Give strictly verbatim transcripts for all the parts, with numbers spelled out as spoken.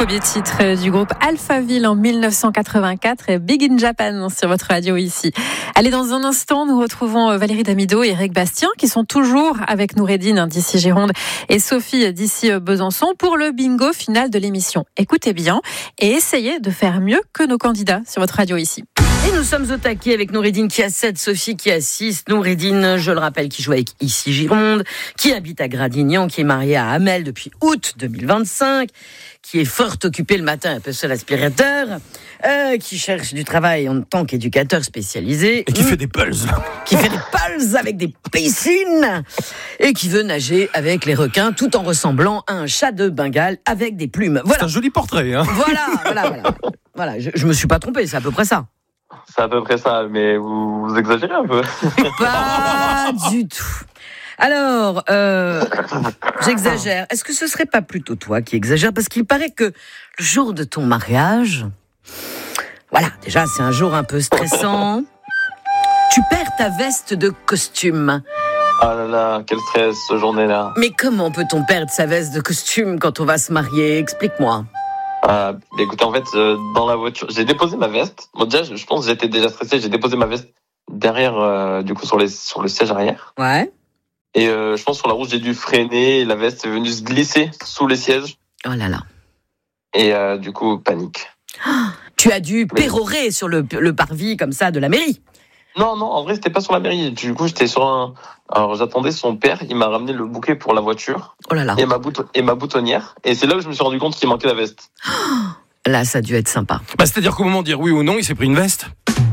premier titre du groupe Alphaville en dix-neuf cent quatre-vingt-quatre, Big in Japan sur votre radio ici. Allez, dans un instant, nous retrouvons Valérie Damido et Eric Bastien qui sont toujours avec Noureddine d'ici Gironde et Sophie d'ici Besançon pour le bingo final de l'émission. Écoutez bien et essayez de faire mieux que nos candidats sur votre radio ici. Et nous sommes au taquet avec Noureddine qui a sept, Sophie qui a six. Noureddine, je le rappelle, qui joue avec Ici Gironde, qui habite à Gradignan, qui est mariée à Amel depuis août deux mille vingt-cinq, qui est fort occupée le matin, un peu seul aspirateur, euh, qui cherche du travail en tant qu'éducateur spécialisé. Et qui mmh. fait des pulls. Qui fait des pulls avec des piscines. Et qui veut nager avec les requins tout en ressemblant à un chat de Bengale avec des plumes. Voilà. C'est un joli portrait, hein. Voilà, voilà, voilà. Voilà, je, je me suis pas trompé, c'est à peu près ça. C'est à peu près ça, mais vous, vous exagérez un peu. Pas du tout. Alors, euh, j'exagère. Est-ce que ce serait pas plutôt toi qui exagère ? Parce qu'il paraît que le jour de ton mariage, voilà, déjà c'est un jour un peu stressant. Tu perds ta veste de costume. Ah là là, quel stress, cette journée-là. Mais comment peut-on perdre sa veste de costume quand on va se marier ? Explique-moi. Ah, écoutez, en fait, euh, dans la voiture, j'ai déposé ma veste. Bon, déjà, je, je pense que j'étais déjà stressé. J'ai déposé ma veste derrière, euh, du coup, sur, les, sur le siège arrière. Ouais. Et euh, je pense sur la route, j'ai dû freiner. Et la veste est venue se glisser sous les sièges. Oh là là. Et euh, du coup, panique. Oh, tu as dû pérorer sur le, le parvis comme ça de la mairie. Non, non, en vrai, c'était pas sur la mairie. Du coup, j'étais sur un... Alors, j'attendais son père. Il m'a ramené le bouquet pour la voiture. Oh là là. Et ma, bouton... et ma boutonnière. Et c'est là où je me suis rendu compte qu'il manquait la veste. Là, ça a dû être sympa. Bah, c'est-à-dire qu'au moment de dire oui ou non, il s'est pris une veste.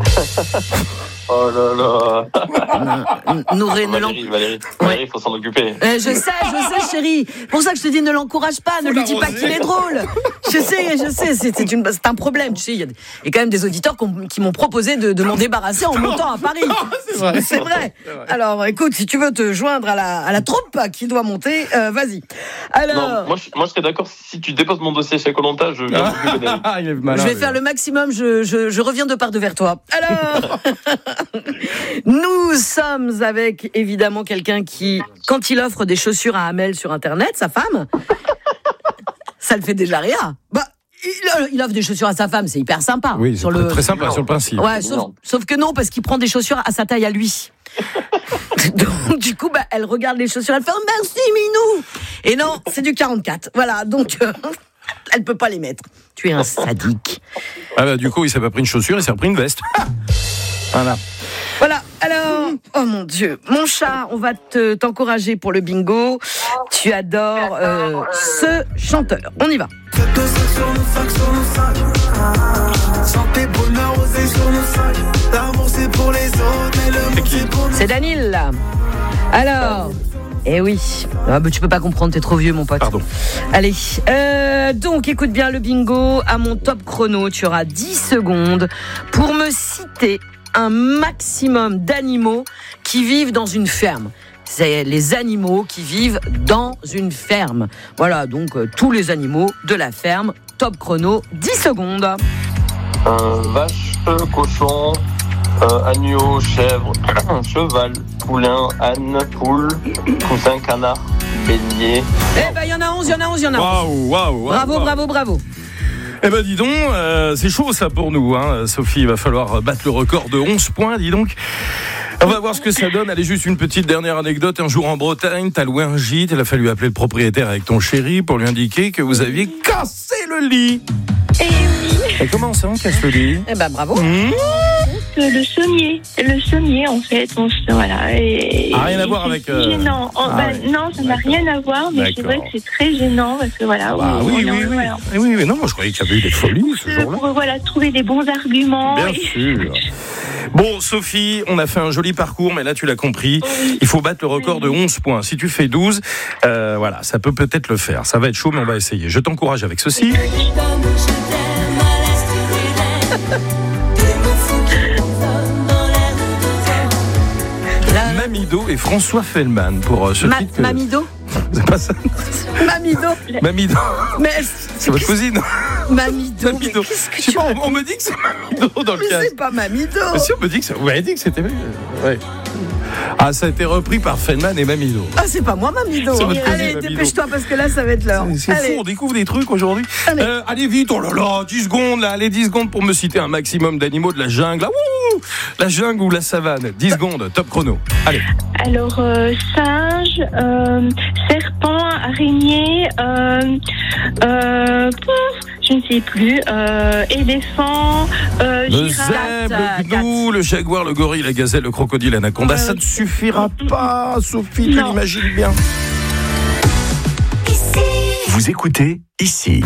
Oh là là. Nouré, Valérie, ne Valérie, Valérie, il faut s'en occuper. Euh, je sais, je sais, chérie. Pour ça que je te dis, ne l'encourage pas, ne lui dis pas qu'il est drôle. Je sais, je sais, c'est, c'est, une, c'est un problème. Tu sais, il y, y a quand même des auditeurs qui m'ont proposé de, de m'en débarrasser en montant à Paris. C'est vrai. C'est vrai. C'est vrai. Alors, écoute, si tu veux te joindre à la, à la troupe qui doit monter, euh, vas-y. Alors, non, moi, je, moi, je serais d'accord si tu déposes mon dossier chez Koh-Lanta, je viens m'occuper d'elle. Ah, il est malin, je vais faire le maximum, je, je, je reviens de part de vers toi. Alors, nous sommes avec évidemment quelqu'un qui, quand il offre des chaussures à Amel sur Internet, sa femme, ça le fait déjà rire. Bah, il, il offre des chaussures à sa femme, c'est hyper sympa. Oui, c'est sur très, le... très sympa sur le principe. Ouais, sauf, sauf que non, parce qu'il prend des chaussures à sa taille à lui. Donc, du coup, bah, elle regarde les chaussures, elle fait oh, merci Minou. Et non, c'est du quarante-quatre. Voilà, donc euh, elle peut pas les mettre. Tu es un sadique. Ah bah, du coup, il s'est pas pris une chaussure, il s'est repris une veste. Voilà. Voilà, alors, oh mon Dieu, mon chat, on va te, t'encourager pour le bingo. Tu adores euh, ce chanteur. On y va. C'est Danil, là. Alors, eh oui. Ah bah, tu peux pas comprendre, t'es trop vieux, mon pote. Pardon. Allez, euh, donc écoute bien le bingo. À mon top chrono, tu auras dix secondes pour me citer un maximum d'animaux qui vivent dans une ferme. C'est les animaux qui vivent dans une ferme. Voilà, donc euh, tous les animaux de la ferme. Top chrono, dix secondes. Euh, vache, cochon, euh, agneau, chèvre, cheval, poulain, âne, poule, poussin, canard, bélier. Eh ben, il y en a onze, il y en a onze, il y en a onze. Waouh, waouh, Bravo, waouh. bravo, bravo. Eh ben dis donc, euh, c'est chaud ça pour nous, hein. Sophie, il va falloir battre le record de onze points, dis donc. On va voir ce que ça donne. Allez, juste une petite dernière anecdote. Un jour en Bretagne, t'as loué un gîte, il a fallu appeler le propriétaire avec ton chéri pour lui indiquer que vous aviez cassé le lit. Eh oui. Et comment ça, on casse le lit ? Eh ben bravo. Mmh. Le sommier, le sommier en fait, on se, voilà. Et, Ah, rien à et voir c'est avec, euh... gênant. Oh, ah, bah, ouais. Non, ça n'a D'accord. rien à voir, mais c'est D'accord. vrai que c'est très gênant parce que voilà. Ah on- oui, on- oui, oui. voilà. Eh oui, oui, non, moi je croyais qu'il y avait eu des folies ce Euh, jour-là. Pour voilà, trouver les bons arguments. Bien et- sûr. Bon, Sophie, on a fait un joli parcours, mais là, tu l'as compris. Oui. Il faut battre le record de onze points. Si tu fais douze, euh, voilà, ça peut peut-être le faire. Ça va être chaud, mais on va essayer. Je t'encourage avec ceci. Mamido et François Fellman pour euh, ce Ma- titre. que- Mamido C'est pas ça. Mamido Mamido. Mais C'est votre cousine. Mamido. Mamido. Mais qu'est-ce que Je sais tu pas, racontes ? on, on me dit que c'est Mamido dans le Mais cas. c'est pas Mamido. Si, on me dit que c'est. Vous m'avez dit que c'était. Ouais. Ah, ça a été repris par Feldman et Mamido. Ah, c'est pas moi, Mamido. C'est votre Allez, cousin, dépêche-toi parce que là, ça va être l'heure. C'est Allez. fou, on découvre des trucs aujourd'hui. Allez. Euh, allez vite, oh là là, dix secondes là, allez dix secondes pour me citer un maximum d'animaux de la jungle. Ah, wouh, la jungle ou la savane. dix secondes, top chrono. Allez. Alors, euh, singe, euh, serpent, araignée, euh, euh, pouf, je ne sais plus, euh, éléphant, euh, Le girafe. zèbre, Cat, le gnou, le jaguar, le gorille, la gazelle, le crocodile, l'anaconda. Euh, Ça ne suffira pas, Sophie, tu non. l'imagines bien. Vous écoutez ici.